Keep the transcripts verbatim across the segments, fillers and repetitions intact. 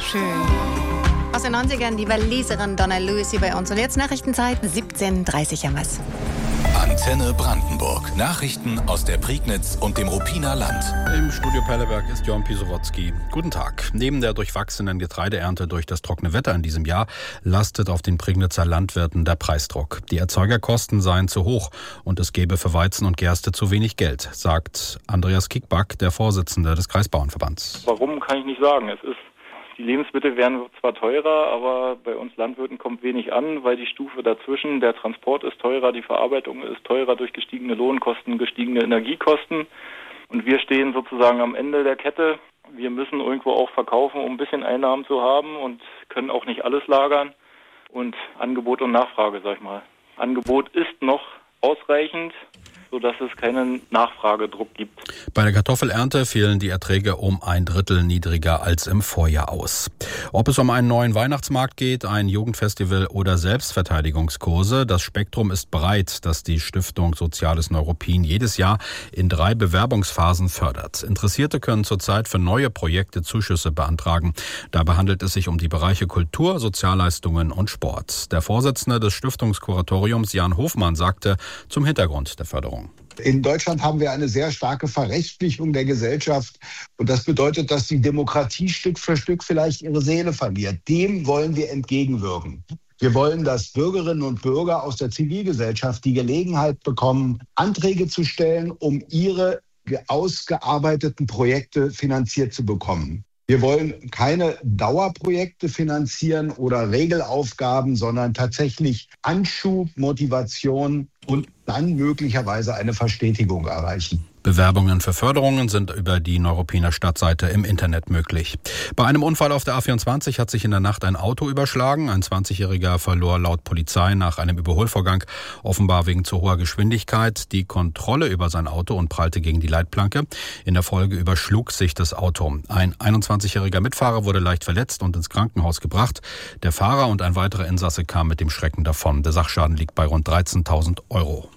Schön. Aus den neunzigern die Waliserin Donna Lewis hier bei uns. Und jetzt Nachrichtenzeit, siebzehn Uhr dreißig haben wir's. Antenne Brandenburg. Nachrichten aus der Prignitz und dem Ruppiner Land. Im Studio Perleberg ist Jörn Pisowotzki. Guten Tag. Neben der durchwachsenen Getreideernte durch das trockene Wetter in diesem Jahr lastet auf den Prignitzer Landwirten der Preisdruck. Die Erzeugerkosten seien zu hoch und es gebe für Weizen und Gerste zu wenig Geld, sagt Andreas Kickback, der Vorsitzende des Kreisbauernverbands. Warum, kann ich nicht sagen. Es ist Die Lebensmittel werden zwar teurer, aber bei uns Landwirten kommt wenig an, weil die Stufe dazwischen, der Transport ist teurer, die Verarbeitung ist teurer durch gestiegene Lohnkosten, gestiegene Energiekosten. Und wir stehen sozusagen am Ende der Kette. Wir müssen irgendwo auch verkaufen, um ein bisschen Einnahmen zu haben und können auch nicht alles lagern. Und Angebot und Nachfrage, sag ich mal. Angebot ist noch ausreichend, sodass es keinen Nachfragedruck gibt. Bei der Kartoffelernte fielen die Erträge um ein Drittel niedriger als im Vorjahr aus. Ob es um einen neuen Weihnachtsmarkt geht, ein Jugendfestival oder Selbstverteidigungskurse, das Spektrum ist breit, das die Stiftung Soziales Neuruppin jedes Jahr in drei Bewerbungsphasen fördert. Interessierte können zurzeit für neue Projekte Zuschüsse beantragen. Dabei handelt es sich um die Bereiche Kultur, Sozialleistungen und Sport. Der Vorsitzende des Stiftungskuratoriums Jan Hofmann sagte zum Hintergrund der Förderung: In Deutschland haben wir eine sehr starke Verrechtlichung der Gesellschaft. Und das bedeutet, dass die Demokratie Stück für Stück vielleicht ihre Seele verliert. Dem wollen wir entgegenwirken. Wir wollen, dass Bürgerinnen und Bürger aus der Zivilgesellschaft die Gelegenheit bekommen, Anträge zu stellen, um ihre ausgearbeiteten Projekte finanziert zu bekommen. Wir wollen keine Dauerprojekte finanzieren oder Regelaufgaben, sondern tatsächlich Anschub, Motivation und dann möglicherweise eine Verstetigung erreichen. Bewerbungen für Förderungen sind über die Neuruppiner Stadtseite im Internet möglich. Bei einem Unfall auf der A vierundzwanzig hat sich in der Nacht ein Auto überschlagen. Ein zwanzigjähriger verlor laut Polizei nach einem Überholvorgang, offenbar wegen zu hoher Geschwindigkeit, die Kontrolle über sein Auto und prallte gegen die Leitplanke. In der Folge überschlug sich das Auto. Ein einundzwanzigjähriger Mitfahrer wurde leicht verletzt und ins Krankenhaus gebracht. Der Fahrer und ein weiterer Insasse kamen mit dem Schrecken davon. Der Sachschaden liegt bei rund dreizehntausend Euro.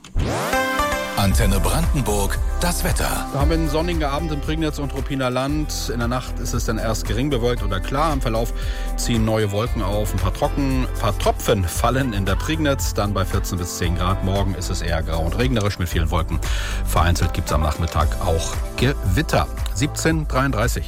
Antenne Brandenburg, das Wetter. Wir haben einen sonnigen Abend im Prignitz und Ruppiner Land. In der Nacht ist es dann erst gering bewölkt oder klar. Im Verlauf ziehen neue Wolken auf. Ein paar, Trocken, ein paar Tropfen fallen in der Prignitz, dann bei vierzehn bis zehn Grad. Morgen ist es eher grau und regnerisch mit vielen Wolken. Vereinzelt gibt es am Nachmittag auch Gewitter. siebzehn Uhr dreiunddreißig.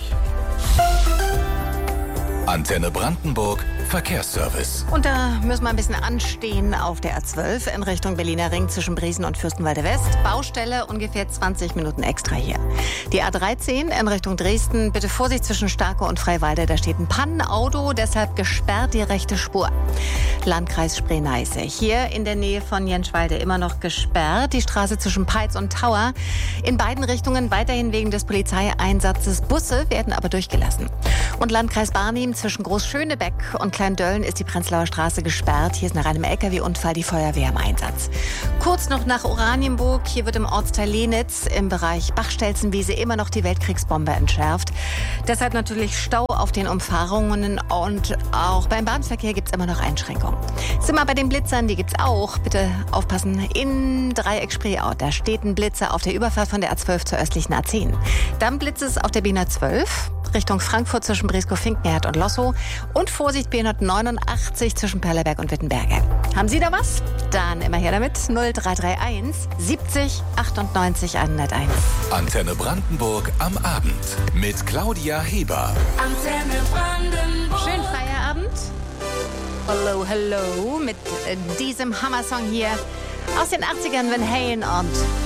Antenne Brandenburg, Verkehrsservice. Und da müssen wir ein bisschen anstehen auf der A zwölf in Richtung Berliner Ring zwischen Briesen und Fürstenwalde West. Baustelle, ungefähr zwanzig Minuten extra hier. Die A dreizehn in Richtung Dresden, bitte Vorsicht zwischen Starke und Freiwalde. Da steht ein Pannenauto, deshalb gesperrt die rechte Spur. Landkreis Spree-Neiße. Hier in der Nähe von Jenschwalde immer noch gesperrt. Die Straße zwischen Peitz und Tauer. In beiden Richtungen weiterhin wegen des Polizeieinsatzes. Busse werden aber durchgelassen. Und Landkreis Barnim zwischen Großschönebeck und Klein-Dölln ist die Prenzlauer Straße gesperrt. Hier ist nach einem L K W-Unfall die Feuerwehr im Einsatz. Kurz noch nach Oranienburg. Hier wird im Ortsteil Lenitz im Bereich Bachstelzenwiese immer noch die Weltkriegsbombe entschärft. Deshalb natürlich Stau auf den Umfahrungen und auch beim Bahnverkehr gibt es immer noch Einschränkungen. Sind wir bei den Blitzern, die gibt es auch. Bitte aufpassen, in Dreieck Spreeau. Da steht ein Blitzer auf der Überfahrt von der A zwölf zur östlichen A zehn. Dann blitzt es auf der B hundertzwölf Richtung Frankfurt zwischen Breskow-Finkenherd und Lossow. Und Vorsicht B hundertneunundachtzig zwischen Perleberg und Wittenberge. Haben Sie da was? Dann immer her damit. null drei drei eins siebzig achtundneunzig hunderteins. Antenne Brandenburg am Abend mit Claudia Heber. Antenne Brandenburg. Schönen Feierabend. Hello, hello. Mit äh, diesem Hammersong hier aus den achtzigern, Van Halen und